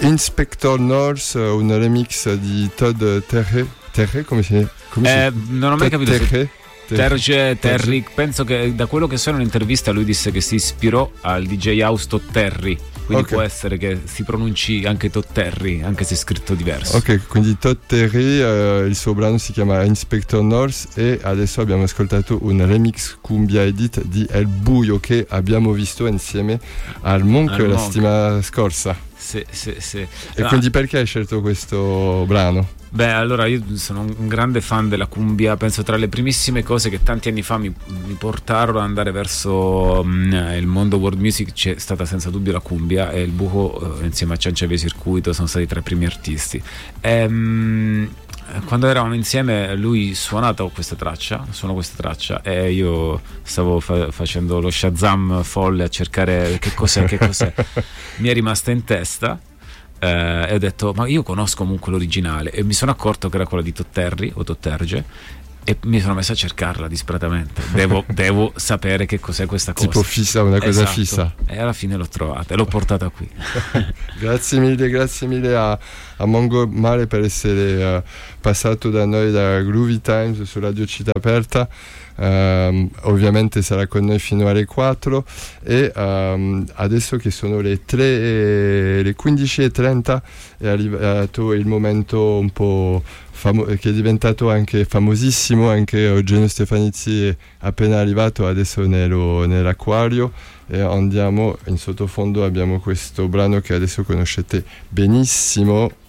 Inspector North, un remix di Todd Terry, come si non ho mai capito Terry. Terry, penso che da quello che so in un'intervista lui disse che si ispirò al DJ house Todd Terry, quindi può essere che si pronunci anche Todd Terry, anche se è scritto diverso. Ok, quindi Todd Terry, il suo brano si chiama Inspector North, e adesso abbiamo ascoltato un remix cumbia edit di El Buio che abbiamo visto insieme al Monk la settimana scorsa. Sì. E quindi perché hai scelto questo brano? Beh, allora io sono un grande fan della cumbia, penso tra le primissime cose che tanti anni fa mi portarono ad andare verso il mondo world music c'è stata senza dubbio la cumbia, e il Buco insieme a Cianciavia Circuito sono stati tra i primi artisti. Quando eravamo insieme lui suonò questa traccia e io stavo facendo lo Shazam folle a cercare che cos'è mi è rimasta in testa. E ho detto, ma io conosco comunque l'originale, e mi sono accorto che era quella di Totterri o Totterge, e mi sono messo a cercarla disperatamente. Devo sapere che cos'è questa cosa, tipo fissa, una cosa fissa, e alla fine l'ho trovata e l'ho portata qui. Grazie mille a Mongo Mare per essere passato da noi da Groovy Times su Radio Città Aperta. Ovviamente sarà con noi fino alle 4, e adesso che sono le 15:30 è arrivato il momento un po' che è diventato anche famosissimo. Anche Eugenio Stefanizzi è appena arrivato adesso nell'acquario, e andiamo in sottofondo, abbiamo questo brano che adesso conoscete benissimo,